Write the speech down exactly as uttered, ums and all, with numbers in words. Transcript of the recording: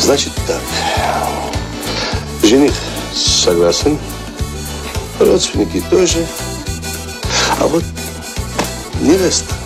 Значит так. Жених согласен. Родственники тоже. А вот невеста